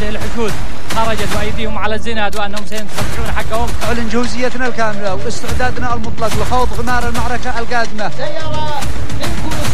هذه الحشود خرجت وأيديهم على الزناد وأنهم سينتفعون حقهم. أعلن جهوزيتنا الكاملة واستعدادنا المطلق لخوض غمار المعركة القادمة.